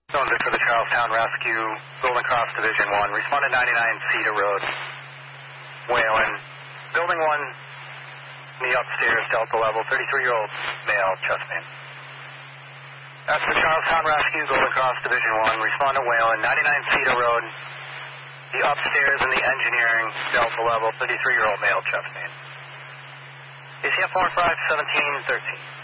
Zone Victor, the Charlestown Rescue, Golden Cross Division 1. Respond to 99 Cedar Road, Wayland. Building 1, in the upstairs, Delta level, 33-year-old male, chest pain. That's the Charlestown Rescue, Golden Cross Division 1. Respond to Wayland, 99 Cedar Road, the upstairs in the engineering, Delta level, 33-year-old male, chest pain. ACF 415, 1713.